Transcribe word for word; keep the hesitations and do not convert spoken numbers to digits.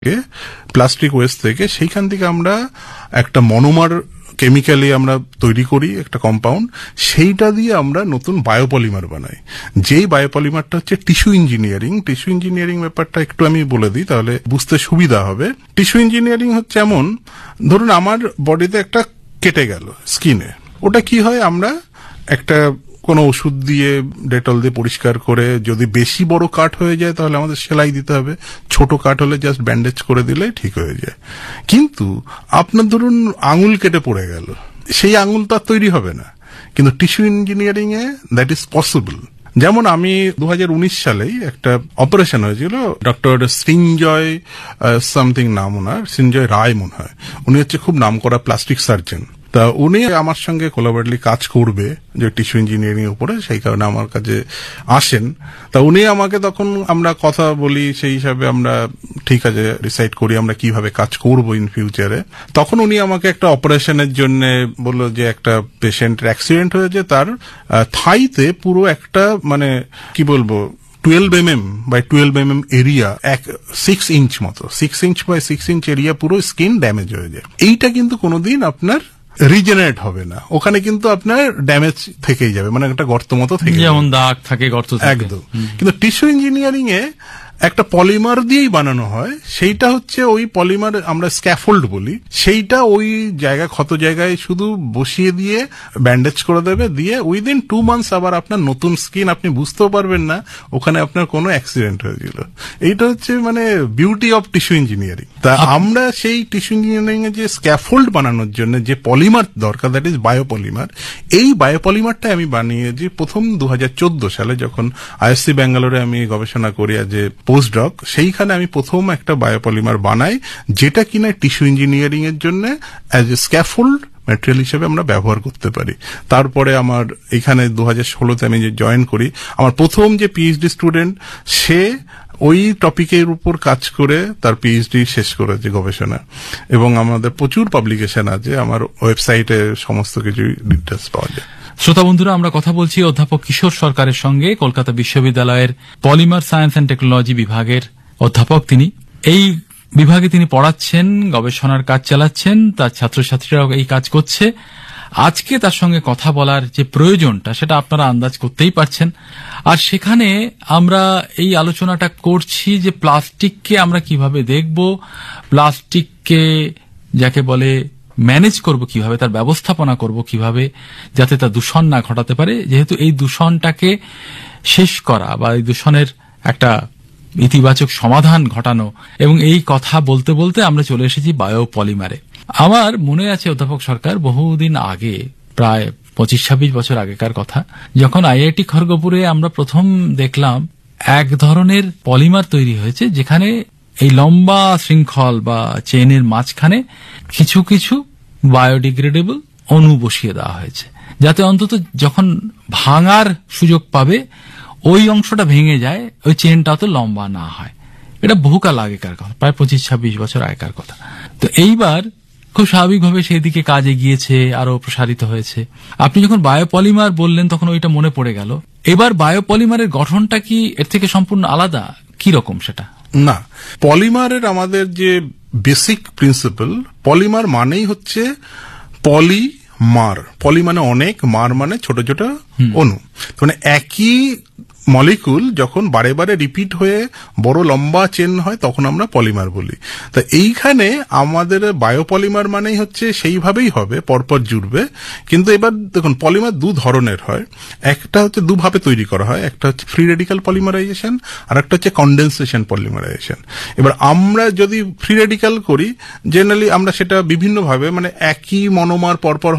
Plastic waste থেকে, সেইখান থেকে আমরা একটা মনোমার কেমিক্যালি আমরা তৈরি করি একটা কম্পাউন্ড, সেইটা দিয়ে আমরা নতুন বায়োপলিমার বানাই। যেই বায়োপলিমারটা হচ্ছে টিস্যু ইঞ্জিনিয়ারিং। টিস্যু ইঞ্জিনিয়ারিং ব্যাপারটা একটু আমি বলে দিই, তাহলে বুঝতে সুবিধা হবে। টিস্যু ইঞ্জিনিয়ারিং হচ্ছে এমন, ধরুন আমার বডিতে একটা কেটে গেল স্কিনে, ওটা কি হয়, আমরা একটা কোনো ওষুধ দিয়ে ডেটল দিয়ে পরিষ্কার করে, যদি বেশি বড় কাট হয়ে যায় তাহলে আমাদের সেলাই দিতে হবে, ছোট কাট হলে জাস্ট ব্যান্ডেজ করে দিলে ঠিক হয়ে যায়। কিন্তু আপনার ধরুন আঙুল কেটে পড়ে গেল, সেই আঙুল তো আর তৈরি হবে না, কিন্তু tissue engineering A that is possible. যেমন আমি দু হাজার উনিশ সালেই একটা অপারেশন হয়েছিল, ডক্টর সৃঞ্জয় সামথিং নাম ওনার, সৃঞ্জয় রায় মনে হয়, উনি হচ্ছে খুব নাম করা প্লাস্টিক সার্জন। তা উনি আমার সঙ্গে কোলাবোরেটলি কাজ করবে যে টিস্যু ইঞ্জিনিয়ারিং এর উপরে, সেই কারণে আমার কাছে আসেন। তা উনি আমাকে তখন আমরা কথা বলি, সেই হিসাবে আমরা ঠিক আছে ডিসাইড করি আমরা কিভাবে কাজ করব ইন ফিউচারে। তখন উনি আমাকে একটা অপারেশনের জন্য বললো যে একটা পেশেন্টের অ্যাক্সিডেন্ট হয়েছে, তার থাইতে পুরো একটা মানে কি বলবো twelve M M by twelve M M area, এক সিক্স ইঞ্চ মতো, six inch by six inch area পুরো স্কিন ড্যামেজ হয়ে যায়। এইটা কিন্তু কোনোদিন আপনার রিজেনারেট হবে না, ওখানে কিন্তু আপনার ড্যামেজ থেকেই যাবে, মানে একটা গর্ত মতো থেকে, যেমন দাগ থাকে গর্ত থাকে একদম। কিন্তু টিস্যু ইঞ্জিনিয়ারিং এ একটা পলিমার দিয়েই বানানো হয়, সেইটা হচ্ছে ওই পলিমার আমরা স্ক্যাফোল্ড বলি, সেইটা ওই জায়গা ক্ষত জায়গায় শুধু বসিয়ে দিয়ে ব্যান্ডেজ করে দেবে, দিয়ে উইদিন টু মান্থস আবার আপনার নতুন স্কিন, আপনি বুঝতেও পারবেন না ওখানে আপনার কোনো অ্যাক্সিডেন্ট হয়েছিল। এইটা হচ্ছে মানে বিউটি অফ টিস্যু ইঞ্জিনিয়ারিং। তা আমরা সেই টিস্যু ইঞ্জিনিয়ারিং এ যে স্ক্যাফোল্ড বানানোর জন্য যে পলিমার দরকার, দ্যাট ইজ বায়োপলিমার, এই বায়োপলিমারটা আমি বানিয়েছি প্রথম দু হাজার চোদ্দ সালে, যখন আইএসসি ব্যাঙ্গালোরে আমি গবেষণা করি আজ পোস্টডক, সেইখানে আমি প্রথম একটা বায়োপলিমার বানাই, যেটা কিনা টিস্যু ইঞ্জিনিয়ারিং এর জন্য অ্যাজ এ স্ক্যাফোল্ড ম্যাটেরিয়াল হিসেবে আমরা ব্যবহার করতে পারি। তারপরে আমার এখানে দু হাজার ষোলোতে আমি যে জয়েন করি, আমার প্রথম যে পিএইচডি স্টুডেন্ট, সে ওই টপিকের উপর কাজ করে তার পিএইচডি শেষ করেছে গবেষণা, এবং আমাদের প্রচুর পাবলিকেশন আছে, আমার ওয়েবসাইটে সমস্ত কিছু ডিটেলস পাওয়া যায়। শ্রোতা বন্ধুরা, আমরা কথা বলছি অধ্যাপক কিশোর সরকারের সঙ্গে, কলকাতা বিশ্ববিদ্যালয়ের পলিমার সায়েন্স অ্যান্ড টেকনোলজি বিভাগের অধ্যাপক। তিনি এই বিভাগে তিনি পড়াচ্ছেন, গবেষণার কাজ চালাচ্ছেন, তার ছাত্রছাত্রীরাও এই কাজ করছে। আজকে তার সঙ্গে কথা বলার যে প্রয়োজনটা, সেটা আপনারা আন্দাজ করতেই পারছেন। আর সেখানে আমরা এই আলোচনাটা করছি যে প্লাস্টিককে আমরা কিভাবে দেখব, প্লাস্টিককে যাকে বলে ম্যানেজ করব কিভাবে, তার ব্যবস্থাপনা করব কিভাবে, যাতে তা দূষণ না ঘটাতে পারে। যেহেতু এই দূষণটাকে শেষ করা বা এই দূষণের একটা ইতিবাচক সমাধান ঘটানো, এবং এই কথা বলতে বলতে আমরা চলে এসেছি বায়োপলিমারে। আমার মনে আছে অধ্যাপক সরকার, বহুদিন আগে, প্রায় পঁচিশ ছাব্বিশ বছর আগেকার কথা, যখন আইআইটি খড়গপুরে আমরা প্রথম দেখলাম এক ধরনের পলিমার তৈরি হয়েছে, যেখানে এই লম্বা শৃঙ্খল বা চেনের মাঝখানে কিছু কিছু বায়োডিগ্রেডেবল অণু বসিয়ে দেওয়া হয়েছে, যাতে অন্তত যখন ভাঙার সুযোগ পাবে ওই অংশটা ভেঙে যায়, ওই চেনটা তো লম্বা না হয়। এটা বহুকাল আগেকার কথা, প্রায় পঁচিশ ছাব্বিশ বছর আগেকার কথা। তো এইবার খুব স্বাভাবিকভাবে সেই দিকে কাজ এগিয়েছে, আরো প্রসারিত হয়েছে। আপনি যখন বায়োপলিমার বললেন তখন ওইটা মনে পড়ে গেল। এবার বায়োপলিমারের গঠনটা কি এর থেকে সম্পূর্ণ আলাদা, কি রকম সেটা? না, পলিমারের আমাদের যে বেসিক প্রিন্সিপাল, পলিমার মানেই হচ্ছে পলি মার, পলি মানে অনেক, মার মানে ছোট ছোট অণু, মানে একই মলিকুল যখন বারে বারে রিপিট হয়ে বড় লম্বা চেন হয় তখন আমরা পলিমার বলি। তা এইখানে আমাদের বায়োপলিমার মানেই হচ্ছে সেইভাবেই হবে, পরপর জুড়বে। কিন্তু এবার দেখুন, পলিমার দু ধরনের হয়, একটা হচ্ছে দুভাবে তৈরি করা হয়, একটা হচ্ছে ফ্রি রেডিক্যাল পলিমারাইজেশন, আর একটা হচ্ছে কন্ডেনসেশন পলিমারাইজেশন। এবার আমরা যদি ফ্রি রেডিক্যাল করি, জেনারেলি আমরা সেটা বিভিন্নভাবে, মানে একই মনোমার পরপর